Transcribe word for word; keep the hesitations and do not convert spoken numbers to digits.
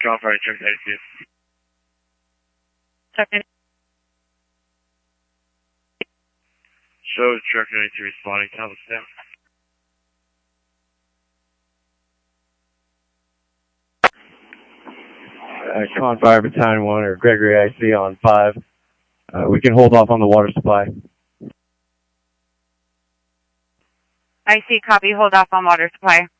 Golf Fire, Truck ninety-two. Truck ninety-two. Show Truck ninety-two responding, Talbot Stem. Uh, Con Fire Battalion one or Gregory I C on five. Uh, we can hold off on the water supply. I C, copy, hold off on water supply.